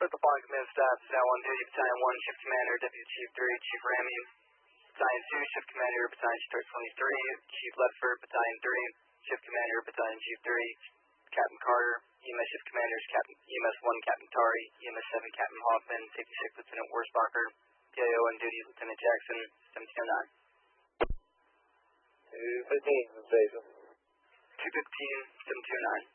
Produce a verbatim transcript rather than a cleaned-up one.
Start the following command staff. Now on duty, Battalion one, Shift Commander, Deputy Chief three, Chief Ramy. Battalion two, Shift Commander, Battalion Chief twenty-three, Chief Ledford, Battalion three, Shift Commander, Battalion Chief three, Captain Carter, E M S Shift Commanders, Captain E M S one, Captain Tari, E M S seven, Captain Hoffman, Safety six, Lieutenant Worsbacher, P I O on duty, Lieutenant Jackson, seventeen oh nine. two fifteen, station. two fifteen, seventeen oh nine.